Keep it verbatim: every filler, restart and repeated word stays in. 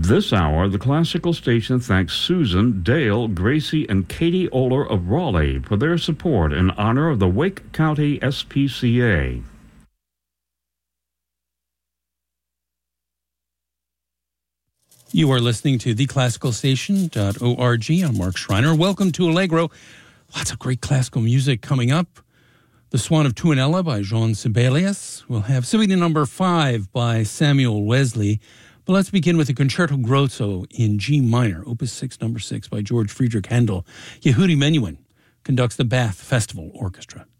This hour, the Classical Station thanks Susan, Dale, Gracie, and Katie Oler of Raleigh for their support in honor of the Wake County S P C A. You are listening to the classical station dot org. I'm Mark Schreiner. Welcome to Allegro. Lots of great classical music coming up. The Swan of Tuonela by Jean Sibelius. We'll have Symphony Number five by Samuel Wesley. But let's begin with the Concerto Grosso in G minor, Opus six, Number six by George Friedrich Handel. Yehudi Menuhin conducts the Bath Festival Orchestra.